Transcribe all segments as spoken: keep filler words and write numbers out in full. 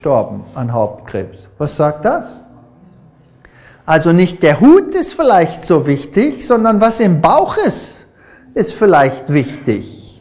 gestorben an Hauptkrebs. Was sagt das? Also nicht der Hut ist vielleicht so wichtig, sondern was im Bauch ist, ist vielleicht wichtig.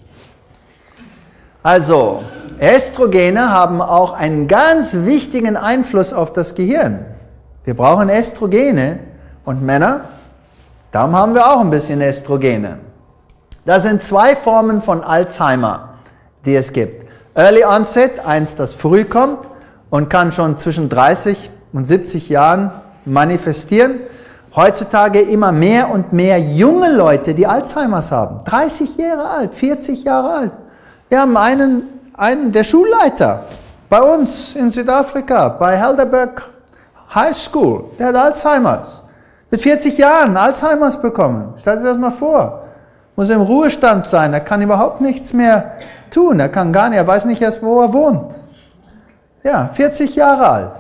Also, Estrogene haben auch einen ganz wichtigen Einfluss auf das Gehirn. Wir brauchen Estrogene und Männer, darum haben wir auch ein bisschen Estrogene. Das sind zwei Formen von Alzheimer, die es gibt. Early Onset, eins, das früh kommt und kann schon zwischen dreißig und siebzig Jahren manifestieren. Heutzutage immer mehr und mehr junge Leute, die Alzheimers haben. dreißig Jahre alt, vierzig Jahre alt. Wir haben einen, einen der Schulleiter bei uns in Südafrika, bei Helderberg High School, der hat Alzheimers. Mit vierzig Jahren Alzheimers bekommen. Stell dir das mal vor. Muss im Ruhestand sein, er kann überhaupt nichts mehr tun. Er kann gar nicht, er weiß nicht erst, wo er wohnt. Ja, vierzig Jahre alt.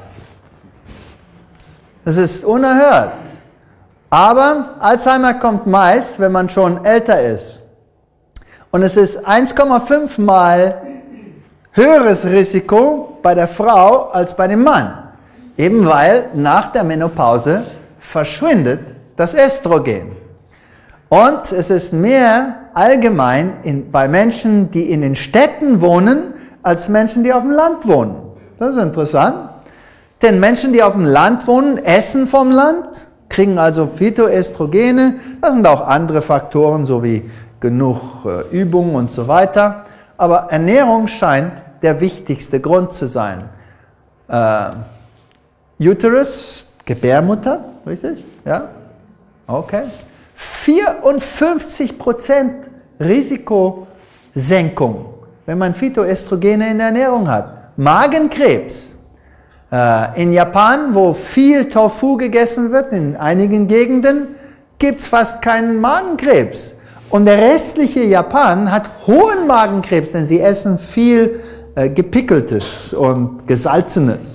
Das ist unerhört. Aber Alzheimer kommt meist, wenn man schon älter ist. Und es ist eins Komma fünf Mal höheres Risiko bei der Frau als bei dem Mann. Eben weil nach der Menopause verschwindet das Estrogen. Und es ist mehr allgemein in, bei Menschen, die in den Städten wohnen, als Menschen, die auf dem Land wohnen. Das ist interessant. Denn Menschen, die auf dem Land wohnen, essen vom Land, kriegen also Phytoestrogene. Das sind auch andere Faktoren, so wie genug äh, Übung und so weiter. Aber Ernährung scheint der wichtigste Grund zu sein. Äh, Uterus, Gebärmutter, richtig? Ja? Okay. vierundfünfzig Prozent Risikosenkung, wenn man Phytoestrogene in der Ernährung hat. Magenkrebs. Äh, in Japan, wo viel Tofu gegessen wird, in einigen Gegenden, gibt es fast keinen Magenkrebs. Und der restliche Japan hat hohen Magenkrebs, denn sie essen viel äh, Gepickeltes und Gesalzenes.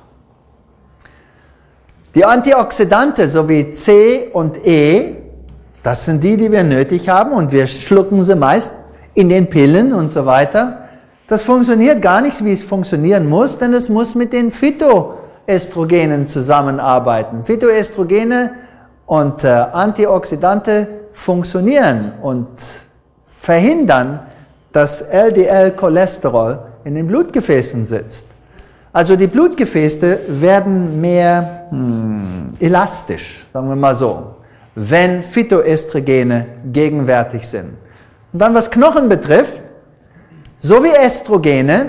Die Antioxidante sowie C und E, das sind die, die wir nötig haben und wir schlucken sie meist in den Pillen und so weiter. Das funktioniert gar nicht, wie es funktionieren muss, denn es muss mit den Phytoestrogenen zusammenarbeiten. Phytoestrogene und äh, Antioxidante funktionieren und verhindern, dass L D L-Cholesterol in den Blutgefäßen sitzt. Also die Blutgefäße werden mehr hm, elastisch, sagen wir mal so, wenn Phytoestrogene gegenwärtig sind. Und dann was Knochen betrifft, so wie Estrogene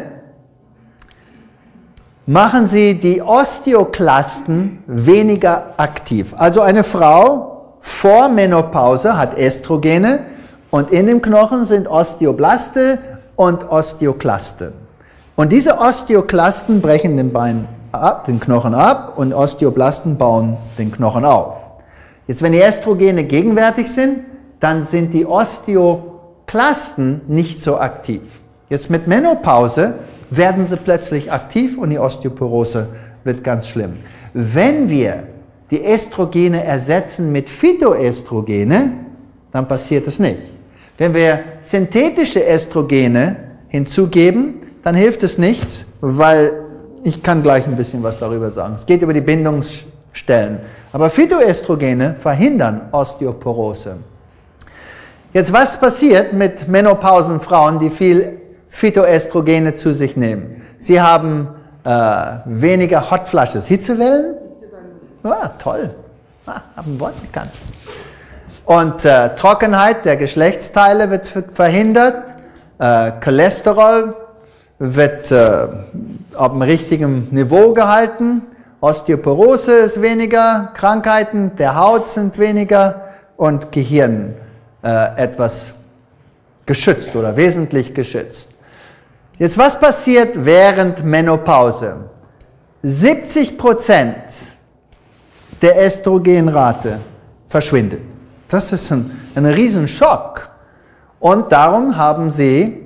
machen sie die Osteoklasten weniger aktiv. Also eine Frau vor Menopause hat Estrogene und in dem Knochen sind Osteoblaste und Osteoklaste. Und diese Osteoklasten brechen den Bein ab, den Knochen ab und Osteoblasten bauen den Knochen auf. Jetzt, wenn die Estrogene gegenwärtig sind, dann sind die Osteoklasten nicht so aktiv. Jetzt mit Menopause werden sie plötzlich aktiv und die Osteoporose wird ganz schlimm. Wenn wir die Estrogene ersetzen mit Phytoestrogene, dann passiert es nicht. Wenn wir synthetische Estrogene hinzugeben, dann hilft es nichts, weil ich kann gleich ein bisschen was darüber sagen. Es geht über die Bindungsstellen. Aber Phytoestrogene verhindern Osteoporose. Jetzt, was passiert mit Menopausenfrauen, die viel Phytoestrogene zu sich nehmen? Sie haben äh, weniger Hot Flushes. Hitzewellen? Ah, toll. Ah, haben ein Wort gekannt. Und äh, Trockenheit der Geschlechtsteile wird verhindert. Äh, Cholesterol wird äh, auf dem richtigen Niveau gehalten. Osteoporose ist weniger. Krankheiten der Haut sind weniger. Und Gehirn äh, etwas geschützt oder wesentlich geschützt. Jetzt, was passiert während Menopause? siebzig Prozent der Östrogenrate verschwindet. Das ist ein, ein Riesenschock. Und darum haben sie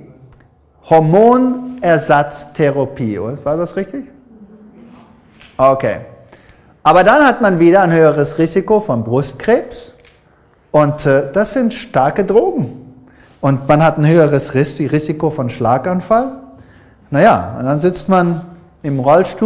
Hormonersatztherapie. War das richtig? Okay. Aber dann hat man wieder ein höheres Risiko von Brustkrebs. Und äh, das sind starke Drogen. Und man hat ein höheres Risiko von Schlaganfall. Naja, und dann sitzt man im Rollstuhl.